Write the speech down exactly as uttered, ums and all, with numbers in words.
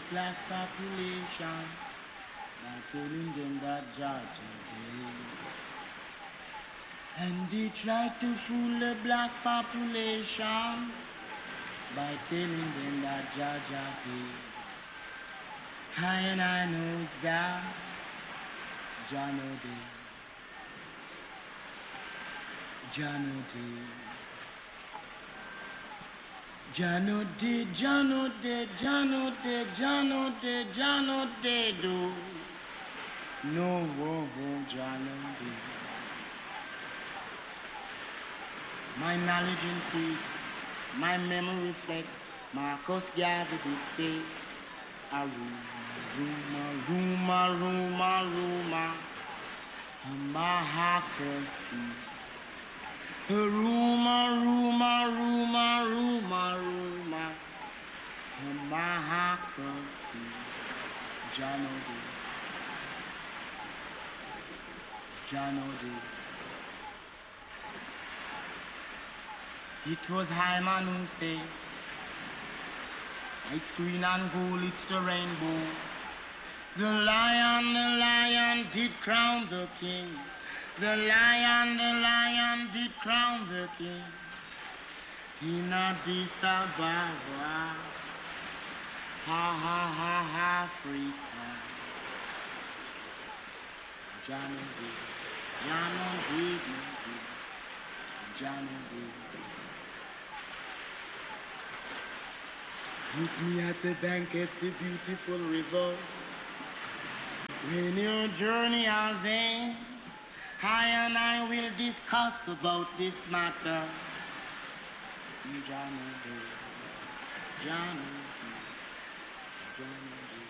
black population by telling them that Georgia dead. And they tried to fool the black population by telling them that Georgia dead. I and I knows God, Jah no dead. Jah no dead. Jah no dead, Jah no dead, Jah no dead, Jah no dead, Jah no dead, oh. No, oh, oh, Jah no dead. My knowledge increased, my memory reflect. Marcus Garvey did say, a rumor, rumor, rumor, rumor, a mahacracy. A rumor, rumor, rumor, rumor, rumor, a mahacracy. Jah no dead. Jah no dead. It was Hyman who said, it's green and gold, it's the rainbow. The lion, the lion did crown the king. The lion, the lion did crown the king. In Addis Ababa, ha ha ha ha, Africa. Jah no dead, Jah no dead, no dead, Jah no dead. Meet me at the bank of the beautiful river. When your journey has ended, I and I will discuss about this matter. Jah no dead, Jah no dead, Jah no dead.